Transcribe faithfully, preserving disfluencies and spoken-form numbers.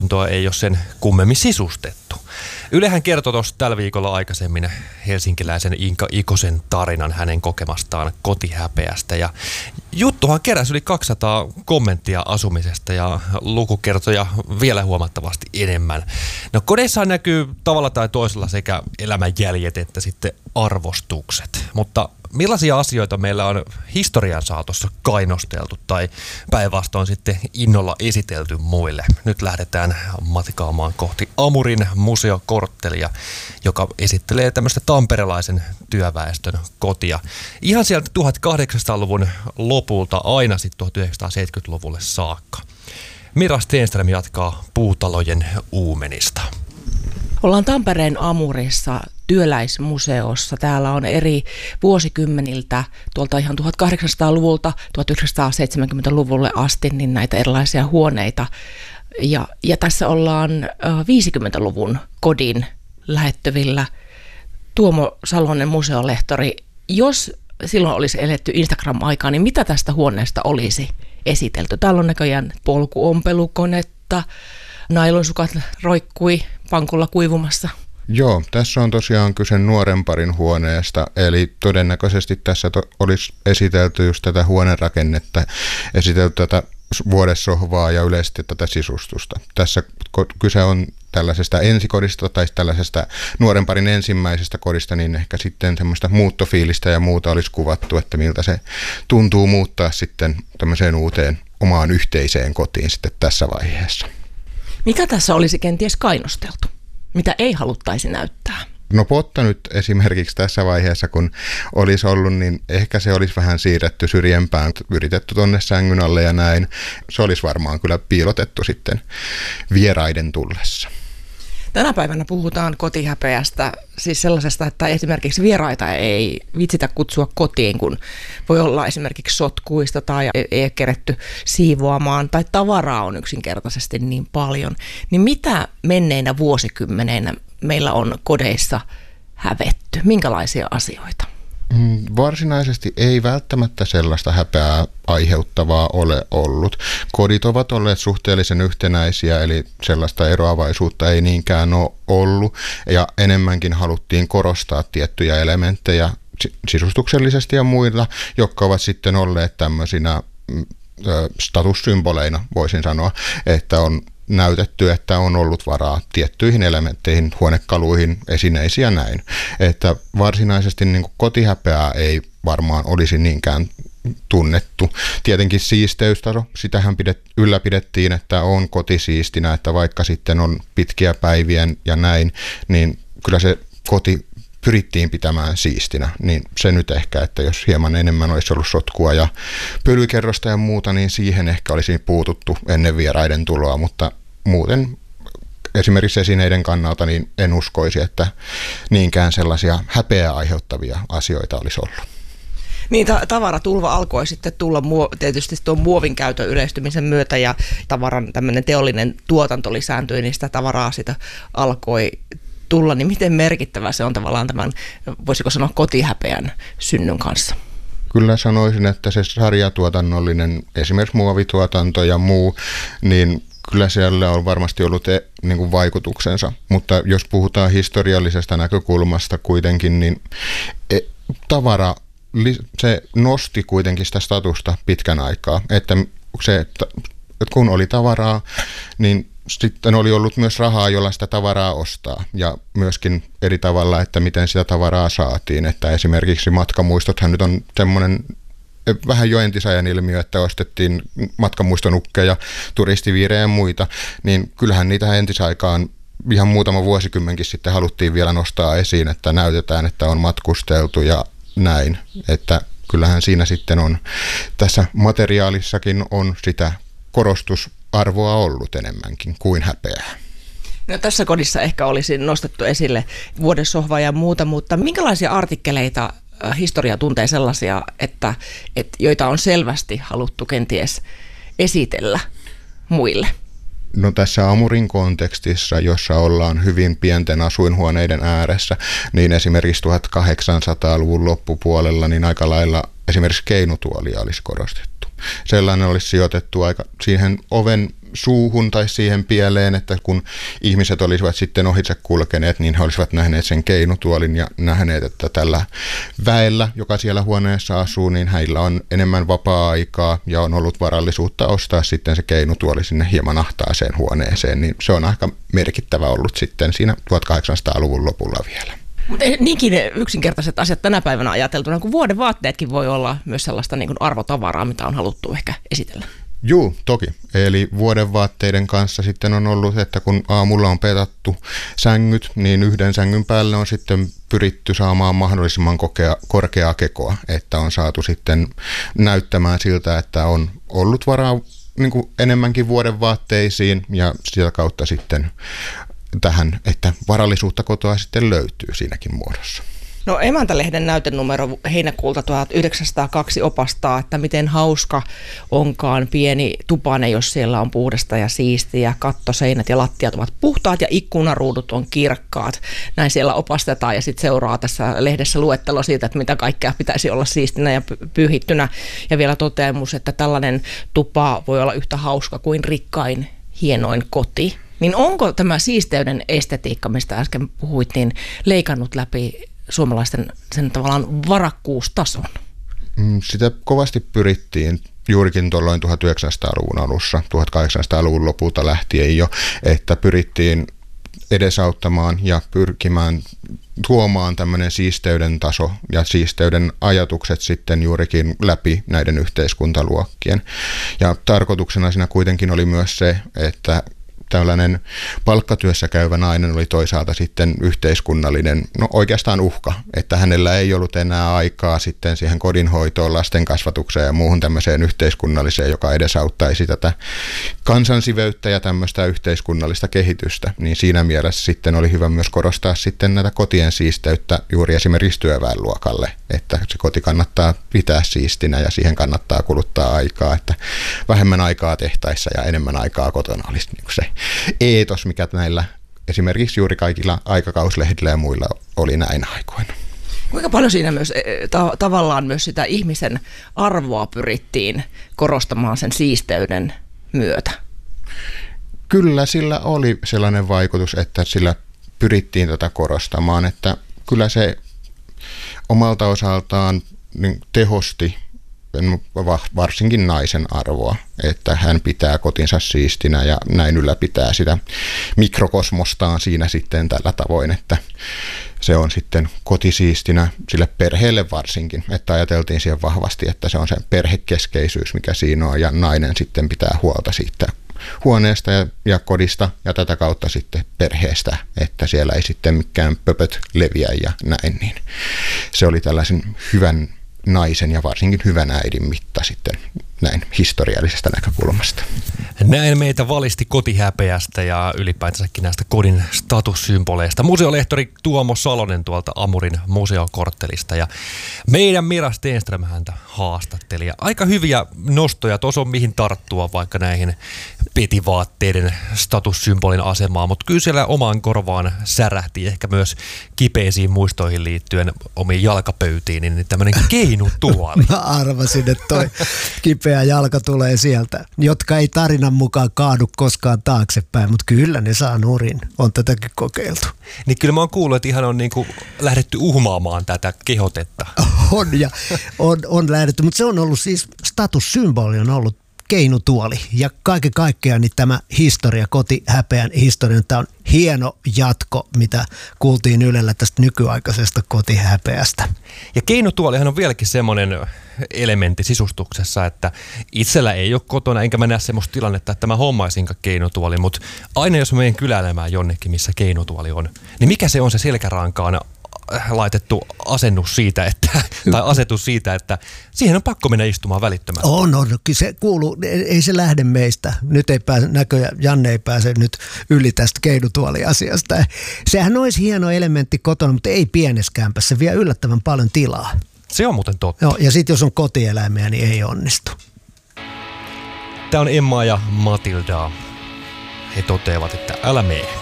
Tuo ei ole sen kummemmin sisustettu. Ylehän kertoi tuossa tällä viikolla aikaisemmin helsinkiläisen Inka Ikosen tarinan hänen kokemastaan kotihäpeästä. Ja juttuhan keräsi yli kaksisataa kommenttia asumisesta ja lukukertoja vielä huomattavasti enemmän. No kodeissa näkyy tavalla tai toisella sekä elämänjäljet että sitten arvostukset. Mutta millaisia asioita meillä on historian saatossa kainosteltu tai päinvastoin sitten innolla esitelty muille? Nyt lähdetään matikaamaan kohti Amurin museokorttelia, joka esittelee tämmöistä tamperelaisen työväestön kotia. Ihan sieltä tuhatkahdeksansataaluvun lopulta aina sitten tuhatyhdeksänsataaseitsemänkymmentäluvulle saakka. Mira Stenström jatkaa puutalojen uumenista. Ollaan Tampereen Amurissa työläismuseossa. Täällä on eri vuosikymmeniltä, tuolta ihan tuhatkahdeksansataaluvulta tuhatyhdeksänsataaseitsemänkymmentäluvulle asti, niin näitä erilaisia huoneita. Ja, ja tässä ollaan viisikymmentäluvun kodin lähettävillä. Tuomo Salonen, museolehtori, jos silloin olisi eletty Instagram-aikaa, niin mitä tästä huoneesta olisi esitelty? Täällä on näköjään polkuompelukonetta, nailonsukat roikkui pankulla kuivumassa. Joo, tässä on tosiaan kyse nuoren parin huoneesta, eli todennäköisesti tässä to- olisi esitelty just tätä huonerakennetta, esitelty tätä vuodessohvaa ja yleisesti tätä sisustusta. Tässä ko- kyse on tällaisesta ensikodista tai tällaisesta nuoren parin ensimmäisestä kodista, niin ehkä sitten semmoista muuttofiilistä ja muuta olisi kuvattu, että miltä se tuntuu muuttaa sitten tämmöiseen uuteen omaan yhteiseen kotiin sitten tässä vaiheessa. Mikä tässä olisi kenties kainosteltu? Mitä ei haluttaisi näyttää? No potta nyt esimerkiksi tässä vaiheessa, kun olisi ollut, niin ehkä se olisi vähän siirretty syrjempään, yritetty tonne sängyn alle ja näin. Se olisi varmaan kyllä piilotettu sitten vieraiden tullessa. Tänä päivänä puhutaan kotihäpeästä, siis sellaisesta, että esimerkiksi vieraita ei vitsitä kutsua kotiin, kun voi olla esimerkiksi sotkuista tai ei ole keretty siivoamaan tai tavaraa on yksinkertaisesti niin paljon. Niin mitä menneinä vuosikymmeneinä meillä on kodeissa hävetty? Minkälaisia asioita? Varsinaisesti ei välttämättä sellaista häpeää aiheuttavaa ole ollut. Kodit ovat olleet suhteellisen yhtenäisiä, eli sellaista eroavaisuutta ei niinkään ole ollut, ja enemmänkin haluttiin korostaa tiettyjä elementtejä sisustuksellisesti ja muilla, jotka ovat sitten olleet tämmöisinä statussymboleina, voisin sanoa, että on näytetty, että on ollut varaa tiettyihin elementteihin, huonekaluihin, esineisiin ja näin. Että varsinaisesti niin kuin kotihäpeää ei varmaan olisi niinkään tunnettu. Tietenkin siisteystaso, sitähän pidet, ylläpidettiin, että on koti siistinä, että vaikka sitten on pitkiä päiviä ja näin, niin kyllä se koti pyrittiin pitämään siistinä, niin se nyt ehkä, että jos hieman enemmän olisi ollut sotkua ja pölykerrosta ja muuta, niin siihen ehkä olisi puututtu ennen vieraiden tuloa, mutta muuten esimerkiksi esineiden kannalta niin en uskoisi, että niinkään sellaisia häpeää aiheuttavia asioita olisi ollut. Niin, ta- tavaratulva alkoi sitten tulla muo- tietysti tuon muovin käytön yleistymisen myötä ja tavaran tämmöinen teollinen tuotanto lisääntyi, niin sitä tavaraa sitä alkoi tulla, niin miten merkittävä se on tavallaan tämän, voisiko sanoa, kotihäpeän synnyn kanssa? Kyllä sanoisin, että se sarjatuotannollinen, esimerkiksi muovituotanto ja muu, niin kyllä siellä on varmasti ollut e, niin kuin vaikutuksensa, mutta jos puhutaan historiallisesta näkökulmasta kuitenkin, niin e, tavara, se nosti kuitenkin sitä statusta pitkän aikaa, että se, että kun oli tavaraa, niin sitten oli ollut myös rahaa, jolla sitä tavaraa ostaa ja myöskin eri tavalla, että miten sitä tavaraa saatiin, että esimerkiksi matkamuistothan nyt on semmoinen vähän jo entisajan ilmiö, että ostettiin matkamuistonukkeja, turistiviirejä ja muita, niin kyllähän niitä entisaikaan ihan muutama vuosikymmenkin sitten haluttiin vielä nostaa esiin, että näytetään, että on matkusteltu ja näin, että kyllähän siinä sitten on, tässä materiaalissakin on sitä korostusarvoa ollut enemmänkin kuin häpeää. No, tässä kodissa ehkä olisi nostettu esille vuodessohva ja muuta, mutta minkälaisia artikkeleita historia tuntee sellaisia, että, että joita on selvästi haluttu kenties esitellä muille? No tässä Amurin kontekstissa, jossa ollaan hyvin pienten asuinhuoneiden ääressä, niin esimerkiksi tuhatkahdeksansataaluvun loppupuolella niin aika lailla esimerkiksi keinutuolia olisi korostettu. Sellainen olisi sijoitettu aika siihen oven suuhun tai siihen pieleen, että kun ihmiset olisivat sitten ohitse kulkeneet, niin he olisivat nähneet sen keinutuolin ja nähneet, että tällä väellä, joka siellä huoneessa asuu, niin heillä on enemmän vapaa-aikaa ja on ollut varallisuutta ostaa sitten se keinutuoli sinne hieman ahtaaseen huoneeseen, niin se on aika merkittävä ollut sitten siinä tuhatkahdeksansataaluvun lopulla vielä. Mutta niinkin yksinkertaiset asiat tänä päivänä ajateltuna, kun vuoden vaatteetkin voi olla myös sellaista niin kuin arvotavaraa, mitä on haluttu ehkä esitellä. Juu, toki. Eli vuodenvaatteiden kanssa sitten on ollut, että kun aamulla on petattu sängyt, niin yhden sängyn päälle on sitten pyritty saamaan mahdollisimman kokea, korkeaa kekoa, että on saatu sitten näyttämään siltä, että on ollut varaa niin kuin enemmänkin vuodenvaatteisiin ja sitä kautta sitten tähän, että varallisuutta kotoa sitten löytyy siinäkin muodossa. No Emäntälehden näytenumero heinäkuulta tuhatyhdeksänsataakaksi opastaa, että miten hauska onkaan pieni tupane, jos siellä on puhdasta ja siistiä, katto, seinät ja lattiat ovat puhtaat ja ikkunaruudut on kirkkaat. Näin siellä opastetaan ja sitten seuraa tässä lehdessä luettelo siitä, että mitä kaikkea pitäisi olla siistinä ja pyyhittynä. Ja vielä toteamus, että tällainen tupa voi olla yhtä hauska kuin rikkain hienoin koti. Niin onko tämä siisteyden estetiikka, mistä äsken puhuit, niin leikannut läpi suomalaisten sen tavallaan varakkuustason? Sitä kovasti pyrittiin juurikin tuolloin tuhatyhdeksänsataaluvun alussa, tuhatkahdeksansataaluvun lopulta lähtien jo, että pyrittiin edesauttamaan ja pyrkimään tuomaan tämmöinen siisteyden taso ja siisteyden ajatukset sitten juurikin läpi näiden yhteiskuntaluokkien. Ja tarkoituksena siinä kuitenkin oli myös se, että tällainen palkkatyössä käyvä nainen oli toisaalta sitten yhteiskunnallinen, no oikeastaan uhka, että hänellä ei ollut enää aikaa sitten siihen kodinhoitoon, lasten kasvatukseen ja muuhun tämmöiseen yhteiskunnalliseen, joka edesauttaisi tätä kansansiveyttä ja tämmöistä yhteiskunnallista kehitystä. Niin siinä mielessä sitten oli hyvä myös korostaa sitten näitä kotien siisteyttä juuri esimerkiksi työväenluokalle, että se koti kannattaa pitää siistinä ja siihen kannattaa kuluttaa aikaa, että vähemmän aikaa tehtaissa ja enemmän aikaa kotona olisi niin kuin se eetos, mikä näillä esimerkiksi juuri kaikilla aikakauslehdillä ja muilla oli näinä aikoina. Kuinka paljon siinä myös ta- tavallaan myös sitä ihmisen arvoa pyrittiin korostamaan sen siisteyden myötä? Kyllä sillä oli sellainen vaikutus, että sillä pyrittiin tätä korostamaan, että kyllä se omalta osaltaan niin tehosti varsinkin naisen arvoa, että hän pitää kotinsa siistinä ja näin ylläpitää sitä mikrokosmostaan siinä sitten tällä tavoin, että se on sitten kotisiistinä sille perheelle varsinkin, että ajateltiin siihen vahvasti, että se on se perhekeskeisyys, mikä siinä on ja nainen sitten pitää huolta siitä huoneesta ja, ja kodista ja tätä kautta sitten perheestä, että siellä ei sitten mikään pöpöt leviä ja näin, niin se oli tällaisen hyvän naisen ja varsinkin hyvän äidin mitta sitten näin historiallisesta näkökulmasta. Näin meitä valisti kotihäpeästä ja ylipäätänsäkin näistä kodin statussymboleista. Museolehtori Tuomo Salonen tuolta Amurin museokorttelista ja meidän Mira Stenström häntä haastatteli. Ja aika hyviä nostoja, tuossa on mihin tarttua vaikka näihin petivaatteiden statussymbolin asemaan, mutta kyllä siellä omaan korvaan särähti ehkä myös kipeisiin muistoihin liittyen omiin jalkapöytiin, niin tämmöinen keinutuoli. Mä arvasin, että toi kipeä jalka tulee sieltä, jotka ei tarinan mukaan kaadu koskaan taaksepäin, mutta kyllä ne saa nurin. On tätäkin kokeiltu. Niin kyllä mä oon kuullut, että ihan on niinku lähdetty uhmaamaan tätä kehotetta. On ja on, on lähdetty, mutta se on ollut siis statussymboli on ollut keinutuoli ja kaiken kaikkiaan niin tämä historia, kotihäpeän historia, tämä on hieno jatko, mitä kuultiin Ylellä tästä nykyaikaisesta kotihäpeästä. Ja keinutuolihan on vieläkin semmoinen elementti sisustuksessa, että itsellä ei ole kotona, enkä mä näe semmoista tilannetta, että mä hommaisinkaan keinutuoli, mutta aina jos mä menen kyläilemään jonnekin, missä keinutuoli on, niin mikä se on se selkärankaan laitettu asennus siitä, että, tai asetus siitä, että siihen on pakko mennä istumaan välittömästi. On, on. Se kuuluu, ei se lähde meistä. Nyt ei pääse, näköjään Janne ei pääse nyt yli tästä keinutuoliasiasta. Sehän olisi hieno elementti kotona, mutta ei pieneskämpässä. Se vie yllättävän paljon tilaa. Se on muuten totta. Joo, ja sitten jos on kotieläimiä, niin ei onnistu. Tämä on Emma ja Matilda. He toteavat, että älä mene.